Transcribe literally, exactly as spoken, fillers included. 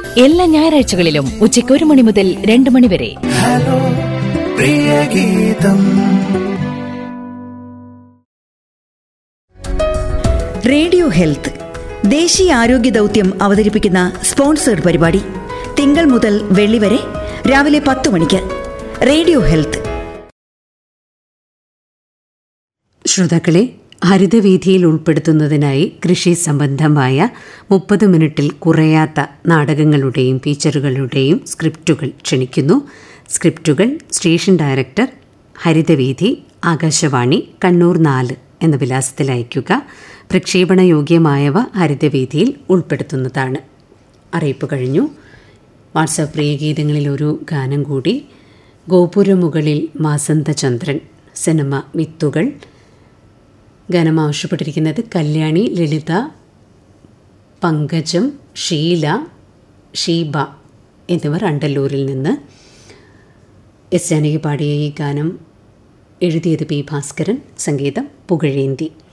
എല്ലാ ഞായറാഴ്ചകളിലും ഉച്ചയ്ക്ക് ഒരു മണി മുതൽ രണ്ട് മണി വരെ. ഹലോ പ്രിയ ഗീതം. റേഡിയോ ഹെൽത്ത് ദേശീയ ആരോഗ്യ ദൗത്യം അവതരിപ്പിക്കുന്ന സ്പോൺസേഡ് പരിപാടി തിങ്കൾ മുതൽ വെള്ളി വരെ രാവിലെ പത്ത് മണിക്ക്. Radio health. ശ്രോതാക്കളെ, ഹരിതവീഥിയിൽ ഉൾപ്പെടുത്തുന്നതിനായി കൃഷി സംബന്ധമായ മുപ്പത് മിനിറ്റിൽ കുറയാത്ത നാടകങ്ങളുടെയും ഫീച്ചറുകളുടെയും സ്ക്രിപ്റ്റുകൾ ക്ഷണിക്കുന്നു. സ്ക്രിപ്റ്റുകൾ സ്റ്റേഷൻ ഡയറക്ടർ, ഹരിതവീഥി, ആകാശവാണി, കണ്ണൂർ നാല് എന്ന വിലാസത്തിൽ അയയ്ക്കുക. പ്രക്ഷേപണ യോഗ്യമായവ ഹരിതവീഥിയിൽ ഉൾപ്പെടുത്തുന്നതാണ്. അറിയിപ്പ് കഴിഞ്ഞു. വാട്സാപ്പ് പ്രിയഗീതങ്ങളിൽ ഒരു ഗാനം കൂടി. ഗോപുരമുകളിൽ മാസന്തചന്ദ്രൻ, സിനിമ വിത്തുകൾ. ഗാനം ആവശ്യപ്പെട്ടിരിക്കുന്നത് കല്യാണി, ലളിത, പങ്കജം, ഷീല, ഷീബ എന്നിവർ അണ്ടല്ലൂരിൽ നിന്ന്. എസ് ജാനകി പാടിയ ഈ ഗാനം എഴുതിയത് പി ഭാസ്കരൻ, സംഗീതം പുകഴേന്തി.